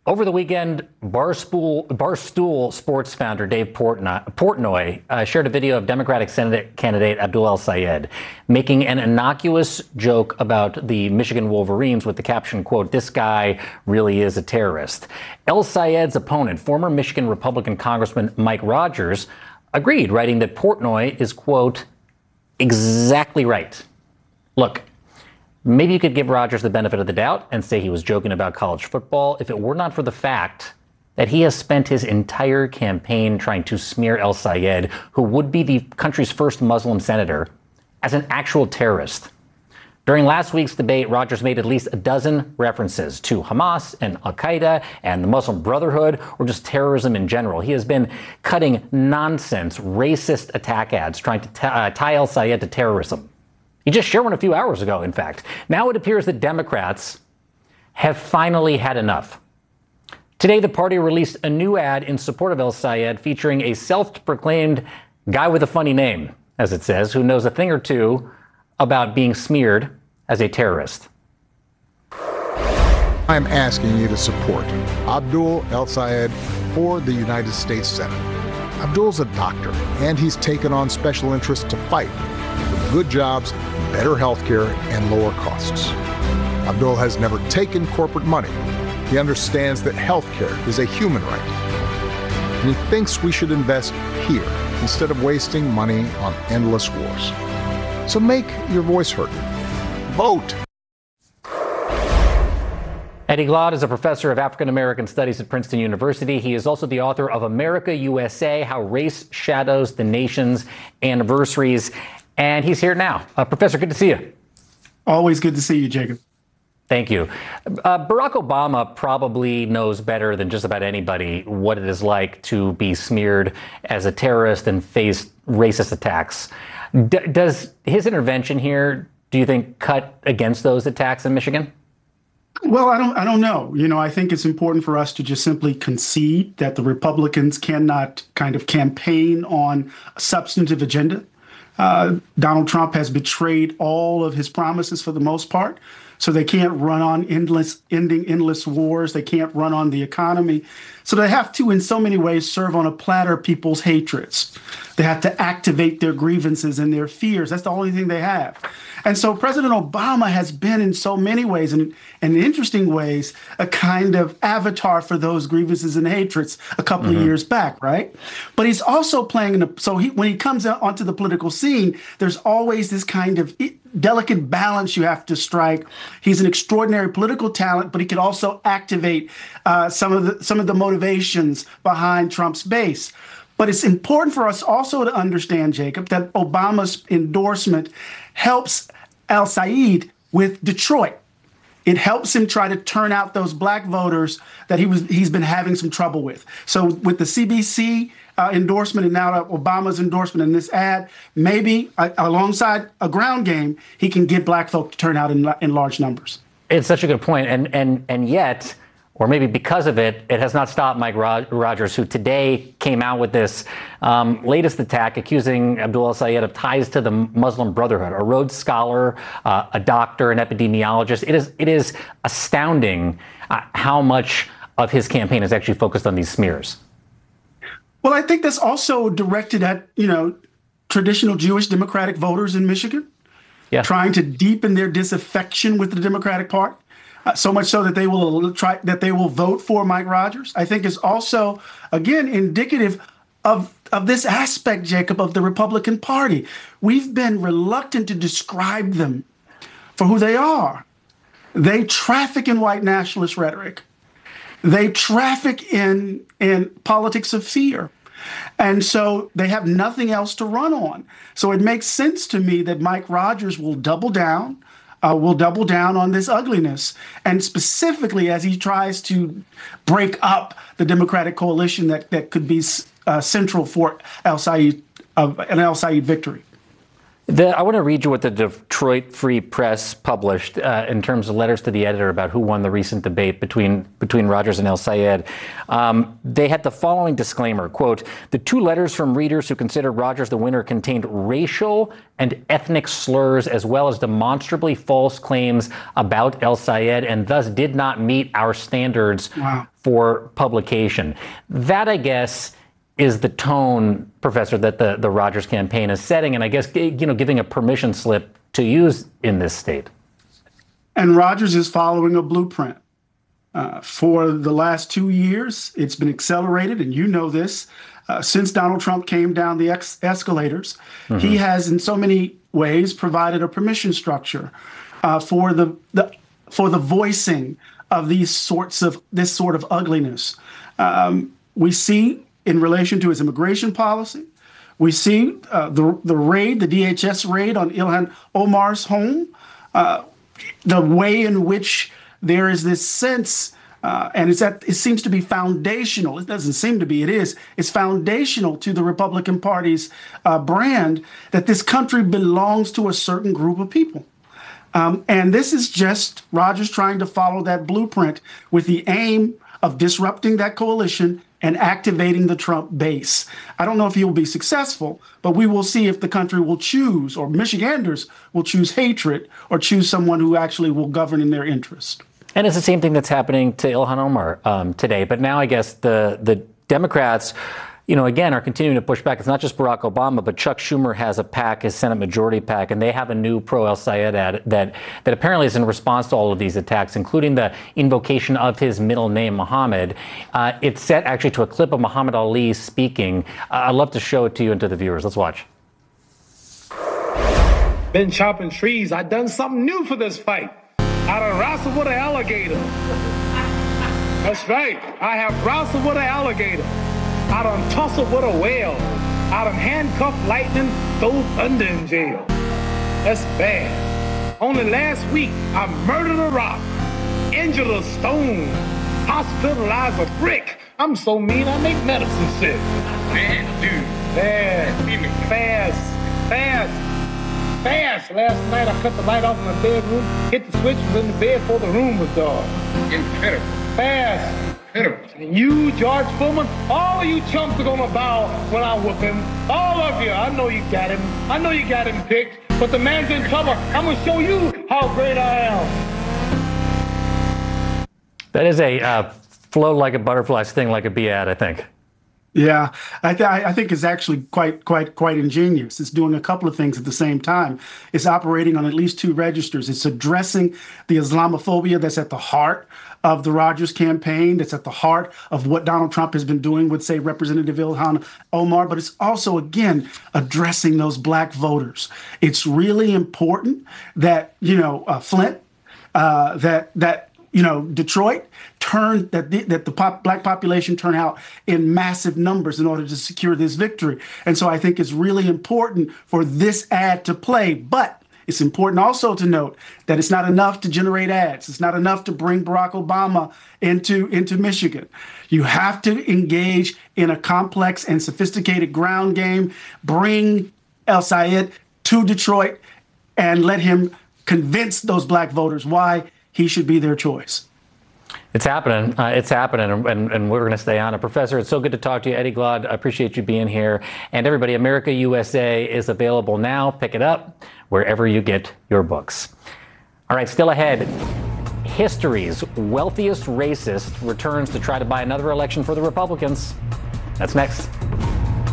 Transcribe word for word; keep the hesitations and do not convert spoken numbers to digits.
Over the weekend, Barstool, Barstool Sports founder Dave Portnoy, Portnoy uh, shared a video of Democratic Senate candidate Abdul El-Sayed making an innocuous joke about the Michigan Wolverines with the caption, quote, "This guy really is a terrorist." El-Sayed's opponent, former Michigan Republican Congressman Mike Rogers, agreed, writing that Portnoy is, quote, "exactly right." Look, maybe you could give Rogers the benefit of the doubt and say he was joking about college football if it were not for the fact that he has spent his entire campaign trying to smear El-Sayed, who would be the country's first Muslim senator, as an actual terrorist. During last week's debate, Rogers made at least a dozen references to Hamas and Al-Qaeda and the Muslim Brotherhood, or just terrorism in general. He has been cutting nonsense, racist attack ads trying to t- uh, tie El-Sayed to terrorism. He just shared one a few hours ago, in fact. Now it appears that Democrats have finally had enough. Today, the party released a new ad in support of El-Sayed featuring a self-proclaimed guy with a funny name, as it says, who knows a thing or two about being smeared as a terrorist. I'm asking you to support Abdul El-Sayed for the United States Senate. Abdul's a doctor, and he's taken on special interests to fight for good jobs, better health care, and lower costs. Abdul has never taken corporate money. He understands that health care is a human right. And he thinks we should invest here instead of wasting money on endless wars. So make your voice heard. Vote. Eddie Glaude is a professor of African American Studies at Princeton University. He is also the author of America U S A, How Race Shadows the Nation's Anniversaries. And he's here now. Uh, Professor, good to see you. Always good to see you, Jacob. Thank you. Uh, Barack Obama probably knows better than just about anybody what it is like to be smeared as a terrorist and face racist attacks. D- does his intervention here, do you think, cut against those attacks in Michigan? Well, I don't I don't know. You know, I think it's important for us to just simply concede that the Republicans cannot kind of campaign on a substantive agenda. Uh, Donald Trump has betrayed all of his promises for the most part. So they can't run on endless, ending endless wars. They can't run on the economy. So they have to, in so many ways, serve on a platter people's hatreds. They have to activate their grievances and their fears. That's the only thing they have. And so President Obama has been in so many ways, and in interesting ways, a kind of avatar for those grievances and hatreds a couple mm-hmm. of years back, right? But he's also playing in a, so he, when he comes out onto the political scene, there's always this kind of delicate balance you have to strike. He's an extraordinary political talent, but he can also activate uh, some of the some of the motivations behind Trump's base. But it's important for us also to understand, Jacob, that Obama's endorsement helps El-Sayed with Detroit. It helps him try to turn out those black voters that he was he's been having some trouble with. So with the C B C uh, endorsement and now Obama's endorsement in this ad, maybe uh, alongside a ground game, he can get black folk to turn out in, in large numbers. It's such a good point. And and and yet, or maybe because of it, it has not stopped Mike Rogers, who today came out with this um, latest attack accusing Abdul El-Sayed of ties to the Muslim Brotherhood, a Rhodes Scholar, uh, a doctor, an epidemiologist. It is it is astounding uh, how much of his campaign is actually focused on these smears. Well, I think that's also directed at, you know, traditional Jewish Democratic voters in Michigan, yeah. trying to deepen their disaffection with the Democratic Party. Uh, so much so that they will try that they will vote for Mike Rogers. I think is also, again, indicative of of this aspect, Jacob, of the Republican Party. We've been reluctant to describe them for who they are. They traffic in white nationalist rhetoric. They traffic in in politics of fear. And so they have nothing else to run on. So it makes sense to me that Mike Rogers will double down. Uh, will double down on this ugliness, and specifically as he tries to break up the Democratic coalition that, that could be uh, central for El-Sayed, uh, an El-Sayed victory. The, I want to read you what the Detroit Free Press published uh, in terms of letters to the editor about who won the recent debate between between Rogers and El-Sayed. Um, they had the following disclaimer, quote, "The two letters from readers who considered Rogers the winner contained racial and ethnic slurs as well as demonstrably false claims about El-Sayed and thus did not meet our standards wow. for publication." That, I guess, is the tone, Professor, that the, the Rogers campaign is setting, and I guess, you know, giving a permission slip to use in this state. And Rogers is following a blueprint. Uh, for the last two years, it's been accelerated, and you know this. Uh, since Donald Trump came down the ex- escalators, mm-hmm. he has, in so many ways, provided a permission structure uh, for the, the for the voicing of these sorts of this sort of ugliness. Um, we see. In relation to his immigration policy, we see uh, the the raid, the D H S raid on Ilhan Omar's home, uh, the way in which there is this sense, uh, and it's that it seems to be foundational. It doesn't seem to be. It is. It's foundational to the Republican Party's uh, brand that this country belongs to a certain group of people. Um, and this is just Rogers trying to follow that blueprint with the aim of disrupting that coalition and activating the Trump base. I don't know if he'll be successful, but we will see if the country will choose, or Michiganders will choose hatred or choose someone who actually will govern in their interest. And it's the same thing that's happening to Ilhan Omar um, today. But now I guess the, the Democrats, you know, again, are continuing to push back. It's not just Barack Obama, but Chuck Schumer has a PAC, his Senate Majority PAC, and they have a new pro-El-Sayed ad that, that apparently is in response to all of these attacks, including the invocation of his middle name, Muhammad. Uh, it's set actually to a clip of Muhammad Ali speaking. Uh, I'd love to show it to you and to the viewers. Let's watch. Been chopping trees. I done something new for this fight. I done wrestled with an alligator. That's right. I have wrestled with an alligator. I done tussled with a whale. I done handcuffed lightning, throw thunder in jail. That's bad. Only last week, I murdered a rock, injured a stone, hospitalized a brick. I'm so mean, I make medicine sick. Man, dude. Fast, fast, fast, fast. Last night, I cut the light off in my bedroom, hit the switch, was in the bed before the room was dark. Incredible. Fast. And you, George Foreman, all of you chumps are gonna bow when I whoop him. All of you. I know you got him. I know you got him picked. But the man's in trouble. I'm gonna show you how great I am. That is a uh, flow like a butterfly, sting like a bee ad, I think. Yeah, I, th- I think it's actually quite, quite, quite ingenious. It's doing a couple of things at the same time. It's operating on at least two registers. It's addressing the Islamophobia that's at the heart of the Rogers campaign, that's at the heart of what Donald Trump has been doing with, say, Representative Ilhan Omar. But it's also, again, addressing those black voters. It's really important that, you know, uh, Flint, uh, that that. you know, Detroit turned that the, that the pop, black population turn out in massive numbers in order to secure this victory. And so I think it's really important for this ad to play. But it's important also to note that it's not enough to generate ads. It's not enough to bring Barack Obama into, into Michigan. You have to engage in a complex and sophisticated ground game, bring El-Sayed to Detroit and let him convince those black voters why he should be their choice. It's happening. Uh, it's happening, and, and we're going to stay on it. Professor, it's so good to talk to you. Eddie Glaude, I appreciate you being here. And everybody, America U S A is available now. Pick it up wherever you get your books. All right, still ahead. History's wealthiest racist returns to try to buy another election for the Republicans. That's next.